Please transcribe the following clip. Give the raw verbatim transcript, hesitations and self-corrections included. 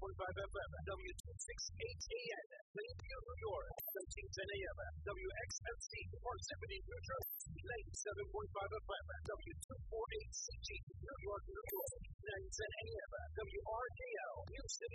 point five F M, W two sixty-eight A M, Plainview, New York, thirteen ten A M, W X F C, Parsippany, New Jersey, ninety-seven point five F M, W two forty-eight C G, New York, New York, nine ten A M, W R K L, New City,